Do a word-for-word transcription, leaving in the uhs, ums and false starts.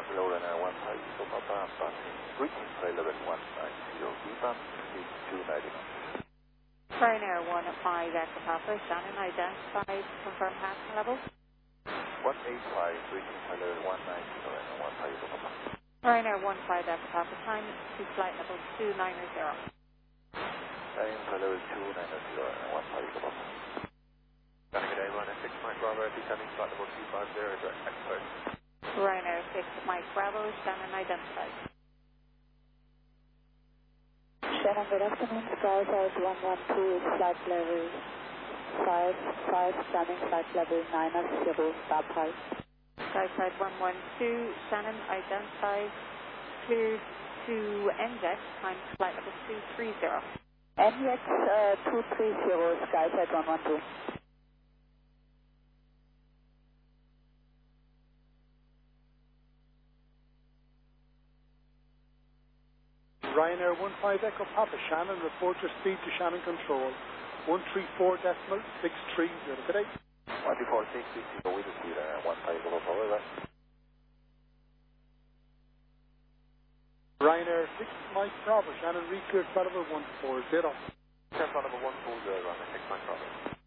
Hello, Ryanair one five, so Papa, passing, reaching flight level one nine zero, V B A M, speed two ninety knots. Ryanair one five, Echo Papa, Shannon, identified, confirm passing level. one eight five, reaching flight level one nine zero, Ryanair one five, so Papa. Ryanair one five, Echo Papa, time to flight level two ninety. Time flight level two ninety, Ryanair one five, so Papa. Running at A one six Mike Bravo, descending flight level two five zero, direct expert. Ryanair six Mike Bravo, Shannon, identified. Shannon, good afternoon. Skysize one one two, flight level five five, standing flight level nine zero, stop height. Skyside one one two, Shannon, identified, cleared to N J E T, time to flight level two three zero. N J E T uh, two three zero, Skyside one one two. Ryanair one five Echo Papa, Shannon, report your speed to Shannon Control, one three four decimal six three zero. Good day. one two four six six zero, with the speed, Ryanair one five, so Papa, over. Ryanair six Mike Bravo, Shannon, recleared flight level one four zero. Flight level one four zero, Ryanair six Mike Bravo.